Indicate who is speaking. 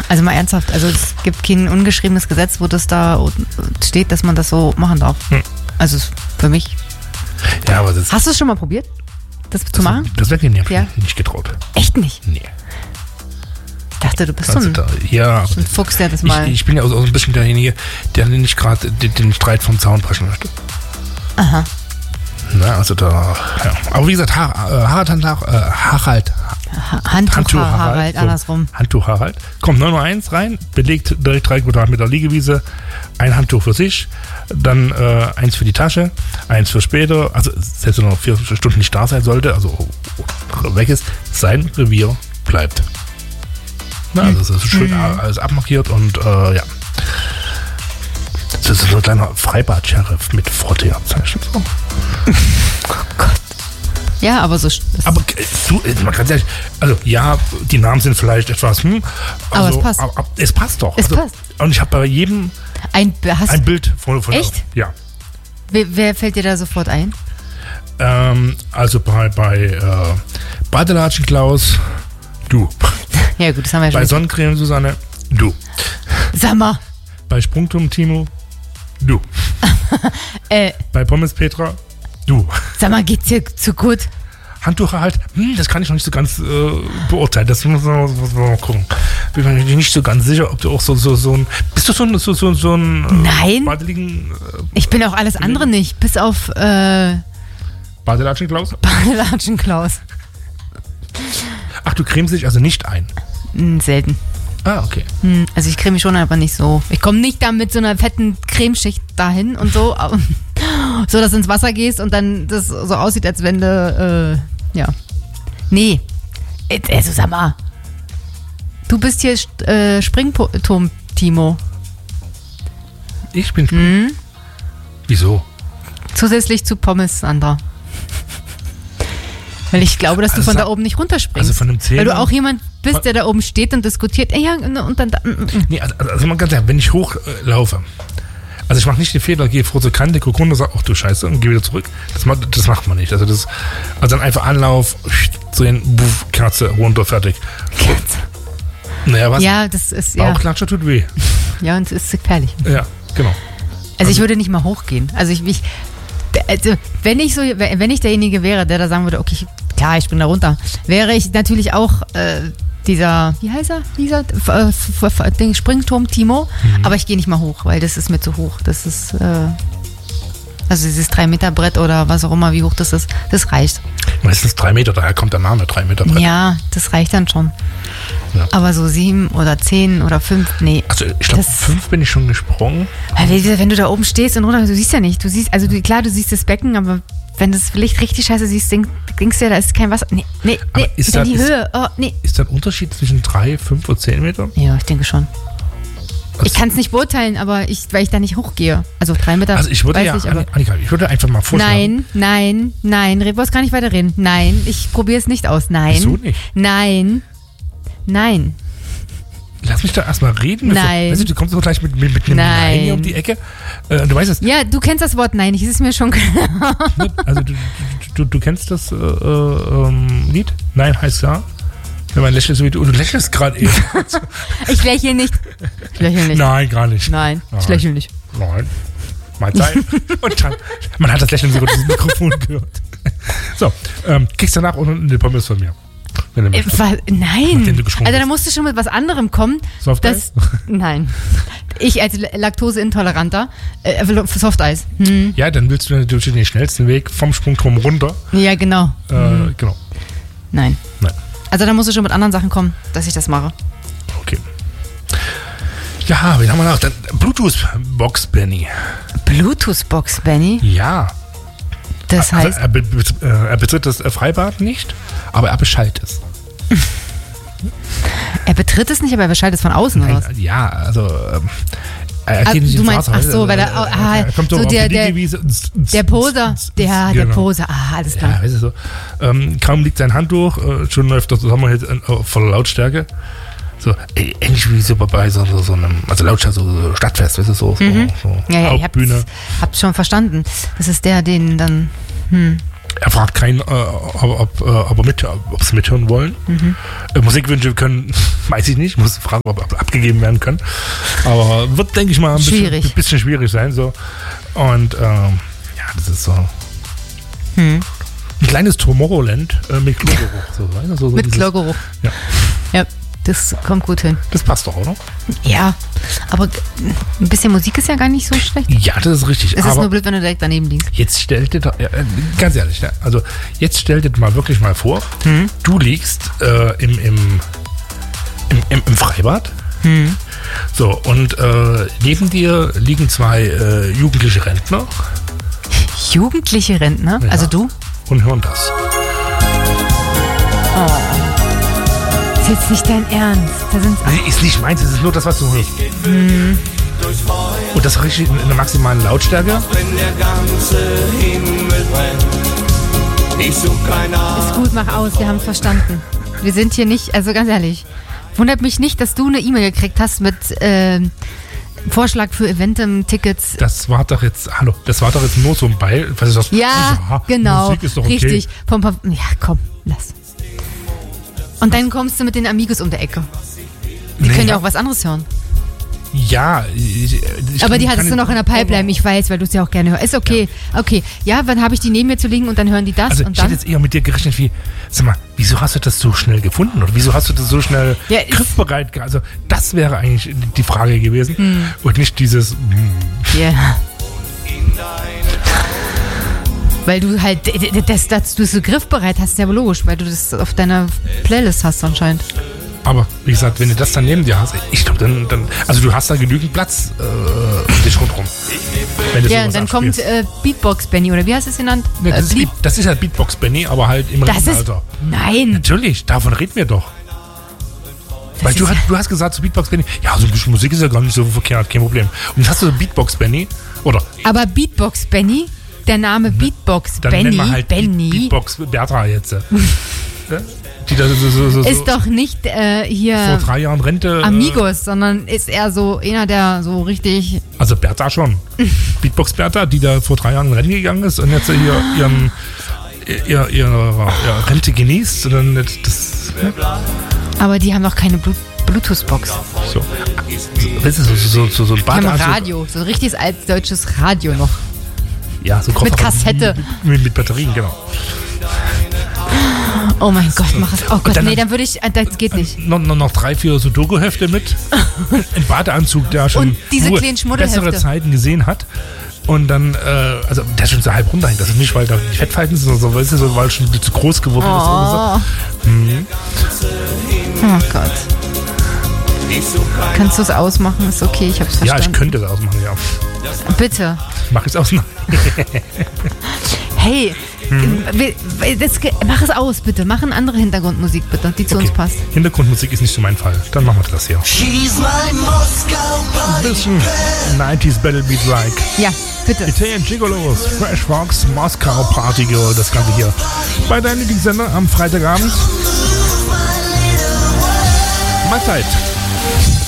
Speaker 1: Also mal ernsthaft, also es gibt kein ungeschriebenes Gesetz, wo das da steht, dass man das so machen darf. Also für mich.
Speaker 2: Ja, aber das...
Speaker 1: Hast du es schon mal probiert, das zu machen?
Speaker 2: Das wäre mir nicht getraut.
Speaker 1: Echt nicht?
Speaker 2: Nee.
Speaker 1: Ich dachte, du bist so ein Fuchs, der das mal...
Speaker 2: Ich bin ja auch so ein bisschen derjenige, der nicht gerade den Streit vom Zaun brechen möchte.
Speaker 1: Aha.
Speaker 2: Na, also da... Ja. Aber wie gesagt, Harald.
Speaker 1: Handtuch Harald, andersrum.
Speaker 2: Handtuch Harald. Kommt 9:01 rein, belegt direkt 3 Quadratmeter Liegewiese, ein Handtuch für sich, dann eins für die Tasche, eins für später, also selbst wenn er noch 4 Stunden nicht da sein sollte, also weg ist, sein Revier bleibt. Na, also das ist schön alles abmarkiert und ja. Das ist so ein kleiner Freibad-Sheriff mit Frottee-Abzeichen. So.
Speaker 1: Oh Gott. Ja, aber so...
Speaker 2: Aber man kann ehrlich, also ja, die Namen sind vielleicht etwas, also,
Speaker 1: aber es passt.
Speaker 2: Aber es passt doch.
Speaker 1: Es passt.
Speaker 2: Und ich habe bei jedem ein Bild von
Speaker 1: echt?
Speaker 2: Ja.
Speaker 1: Wer fällt dir da sofort ein?
Speaker 2: Also bei Badelatschen Klaus, du.
Speaker 1: Ja gut, das haben wir ja schon.
Speaker 2: Bei Sonnencreme Susanne, du.
Speaker 1: Sag mal.
Speaker 2: Bei Sprungturm Timo, du. Bei Pommes Petra, du.
Speaker 1: Sag mal, geht's dir zu gut?
Speaker 2: Handtuch halt, das kann ich noch nicht so ganz beurteilen. Das muss man mal gucken. Bin mir nicht so ganz sicher, ob du auch so ein... Bist du so ein
Speaker 1: Nein.
Speaker 2: Badeligen...
Speaker 1: Ich bin auch alles andere nicht, bis auf...
Speaker 2: Badelatschen Klaus?
Speaker 1: Badelatschen Klaus.
Speaker 2: Ach, du cremst dich also nicht ein?
Speaker 1: Selten.
Speaker 2: Ah, okay.
Speaker 1: Also ich creme mich schon, aber nicht so. Ich komme nicht da mit so einer fetten Cremeschicht dahin und so, so dass du ins Wasser gehst und dann das so aussieht, als wenn du, ja. Nee. Also sag mal. Du bist hier Springturm, Timo.
Speaker 2: Ich bin Springturm? Wieso?
Speaker 1: Zusätzlich zu Pommes, Sandra. Weil ich glaube, dass du von da oben nicht runterspringst.
Speaker 2: Also von einem Zehner?
Speaker 1: Weil du auch jemand bist, der da oben steht und diskutiert. Ja, und dann...
Speaker 2: Nee, also man kann sagen, wenn ich hochlaufe, also ich mache nicht den Fehler, gehe vor zur Kante, gucke runter, sage, ach du Scheiße, und gehe wieder zurück. Das macht man nicht. Also dann einfach Anlauf, drehen, buff, Kerze, runter, fertig.
Speaker 1: Kerze.
Speaker 2: Naja, was?
Speaker 1: Ja, das ist...
Speaker 2: Bauchklatscher tut weh.
Speaker 1: Ja, und es ist gefährlich.
Speaker 2: Ja, genau.
Speaker 1: Also ich würde nicht mal hochgehen. Also wenn ich derjenige wäre, der da sagen würde, okay, klar, ich bin da runter, wäre ich natürlich auch dieser, wie heißt er? Dieser Springturm Timo, aber ich gehe nicht mal hoch, weil das ist mir zu hoch. Das ist, also dieses 3-Meter-Brett oder was auch immer, wie hoch das ist, das reicht.
Speaker 2: Meistens 3 Meter, daher kommt der Name 3-Meter-Brett.
Speaker 1: Ja, das reicht dann schon. Ja. Aber so 7 oder 10 oder 5, nee.
Speaker 2: Also ich glaube, 5 bin ich schon gesprungen.
Speaker 1: Weil wenn du da oben stehst und runter, du siehst ja nicht. Du siehst, also klar, du siehst das Becken, aber wenn du das Licht richtig scheiße siehst, denkst du ja, da ist kein Wasser. Nee, ist in die Höhe. Oh, nee.
Speaker 2: Ist da ein Unterschied zwischen 3, 5 und 10 Metern?
Speaker 1: Ja, ich denke schon. Also ich kann es nicht beurteilen, aber weil ich da nicht hochgehe. Also 3 Meter.
Speaker 2: Also ich würde Annika, ich würde einfach mal vorschlagen.
Speaker 1: Nein, du brauchst gar nicht weiterreden. Nein, ich probiere es nicht aus. Nein.
Speaker 2: Wieso nicht?
Speaker 1: Nein.
Speaker 2: Lass mich da erstmal reden.
Speaker 1: Nein.
Speaker 2: Weißt du kommst doch gleich mit einem Nein hier um die Ecke. Du weißt es.
Speaker 1: Ja, du kennst das Wort Nein, das ist mir schon klar.
Speaker 2: Also du kennst das Lied? Nein heißt ja. Wenn man lächelt so wie du. Und du lächelst gerade eben.
Speaker 1: Ich lächle nicht.
Speaker 2: Nein, gar nicht.
Speaker 1: Nein, ich lächle nicht.
Speaker 2: Nein. Mahlzeit. Und dann, man hat das Lächeln sogar durch das Mikrofon gehört. So, kriegst danach auch eine Pommes von mir.
Speaker 1: Nein. Also da musst du schon mit was anderem kommen.
Speaker 2: Softeis?
Speaker 1: Nein. Ich als Laktoseintoleranter, Softeis.
Speaker 2: Ja, dann willst du natürlich den schnellsten Weg vom Sprungturm runter.
Speaker 1: Ja, genau.
Speaker 2: Genau.
Speaker 1: Nein. Also da musst du schon mit anderen Sachen kommen, dass ich das mache.
Speaker 2: Okay. Ja, wen haben wir noch? Bluetooth-Box Benny.
Speaker 1: Bluetooth-Box Benny?
Speaker 2: Ja.
Speaker 1: Das heißt...
Speaker 2: Er betritt das Freibad nicht, aber er beschallt es.
Speaker 1: Er betritt es nicht, aber er beschallt es von außen, oder was?
Speaker 2: Ja, also... Er geht nicht
Speaker 1: du
Speaker 2: ins
Speaker 1: meinst,
Speaker 2: Wasser,
Speaker 1: ach so, weil er kommt
Speaker 2: so
Speaker 1: der Poser, der Poser, alles klar.
Speaker 2: Ja, weißt du so. Kaum liegt sein Handtuch, schon läuft das Sommerhit voller Lautstärke. So, ähnlich wie so bei so einem, also Lautstärke, so Stadtfest, weißt du, so
Speaker 1: ja,
Speaker 2: Hauptbühne.
Speaker 1: Ich hab's schon verstanden. Das ist den dann,
Speaker 2: Er fragt keinen, ob sie mithören wollen. Musikwünsche können, weiß ich nicht, muss fragen, ob abgegeben werden können. Aber wird, denke ich mal, ein bisschen schwierig sein. So. Und das ist so ein kleines Tomorrowland mit Klogeruch. So
Speaker 1: mit Klogeruch. Ja, das kommt gut hin.
Speaker 2: Das passt doch, oder?
Speaker 1: Ja, aber ein bisschen Musik ist ja gar nicht so schlecht.
Speaker 2: Ja, das ist richtig.
Speaker 1: Es ist nur blöd, wenn du direkt daneben liegst.
Speaker 2: Jetzt stell dir, ganz ehrlich, also jetzt stell dir mal wirklich mal vor, du liegst im Freibad. So, und neben dir liegen zwei jugendliche Rentner.
Speaker 1: Jugendliche Rentner? Ja. Also du?
Speaker 2: Und hören das.
Speaker 1: Oh. Das ist jetzt nicht dein Ernst.
Speaker 2: Ist nicht meins, es ist nur das, was du hörst. Und das richtig in der maximalen Lautstärke.
Speaker 3: Wenn der ganze Himmel brennt. Ich such keine Ahnung.
Speaker 1: Ist gut, mach aus, wir haben es verstanden. Wir sind hier nicht, also ganz ehrlich. Wundert mich nicht, dass du eine E-Mail gekriegt hast mit Vorschlag für Eventim-Tickets.
Speaker 2: Das war doch jetzt nur so ein Beil. Was ist das?
Speaker 1: Genau.
Speaker 2: Musik ist doch okay.
Speaker 1: Richtig. Ja, komm, lass. Und dann kommst du mit den Amigos um der Ecke. Die können ja auch was anderes hören.
Speaker 2: Ja.
Speaker 1: Aber die hattest du noch in der Pipeline, ich weiß, weil du es ja auch gerne hörst. Ist okay. Ja. Okay. Ja, wann habe ich die neben mir zu liegen und dann hören die das?
Speaker 2: Also
Speaker 1: und
Speaker 2: ich hätte jetzt eher mit dir gerechnet wie, sag mal, wieso hast du das so schnell gefunden? Oder wieso hast du das so schnell griffbereit? Also das wäre eigentlich die Frage gewesen. Und nicht dieses
Speaker 1: Ja. Weil du halt, dass du so griffbereit hast, ist ja logisch, weil du das auf deiner Playlist hast anscheinend.
Speaker 2: Aber wie gesagt, wenn du das dann neben dir hast, ich glaube, dann also du hast da genügend Platz um dich rundherum.
Speaker 1: Ja, und dann kommt Beatbox Benny, oder wie hast du es genannt?
Speaker 2: Nee, das ist halt Beatbox Benny, aber halt im Rentenalter.
Speaker 1: Nein!
Speaker 2: Natürlich, davon reden wir doch. Weil du hast gesagt zu Beatbox Benny, ja, so ein bisschen Musik ist ja gar nicht so verkehrt, kein Problem. Und hast du Beatbox Benny, oder?
Speaker 1: Aber Beatbox Benny, der Name Beatbox
Speaker 2: dann
Speaker 1: Benny,
Speaker 2: nennen wir halt Beatbox Bertha jetzt. Die da so
Speaker 1: ist doch nicht hier
Speaker 2: vor 3 Jahren Rente.
Speaker 1: Amigos, sondern ist eher so einer, der so richtig.
Speaker 2: Also Bertha schon. Beatbox Bertha, die da vor 3 Jahren in Rente gegangen ist und jetzt hier ihre Rente genießt. Und dann
Speaker 1: Aber die haben doch keine Bluetooth-Box.
Speaker 2: So. Das ist so ein
Speaker 1: Badeanzug. Die haben Radio, so ein richtiges altes deutsches Radio noch.
Speaker 2: Ja, so
Speaker 1: mit Kassette.
Speaker 2: Mit Batterien, genau.
Speaker 1: Oh mein Gott, mach es. Oh Gott, nee, dann würde ich, das geht nicht.
Speaker 2: Noch 3, 4 Sudoku-Hefte mit. Ein Badeanzug, der schon
Speaker 1: und diese kleinen Schmuddelhefte.
Speaker 2: Bessere Zeiten gesehen hat. Und dann, also der schon so halb runterhängt. Das ist nicht, weil da die Fettfalten sind, sondern weißt du, so, weil es schon zu groß geworden ist. Oder so.
Speaker 1: Oh Gott. Kannst du es ausmachen? Ist okay, ich hab's verstanden.
Speaker 2: Ja, ich könnte es ausmachen, ja.
Speaker 1: Bitte.
Speaker 2: Mach ich es aus?
Speaker 1: Hey, mach es aus, bitte. Mach eine andere Hintergrundmusik, bitte, die zu uns passt.
Speaker 2: Hintergrundmusik ist nicht so mein Fall. Dann machen wir das hier. Ein bisschen 90s Battle Beat like.
Speaker 1: Ja, bitte.
Speaker 2: Italian Gigolos, Fresh Fox, Moskau Party Girl, das Ganze hier. Bei deinem Lieblingssender am Freitagabend. Mahlzeit.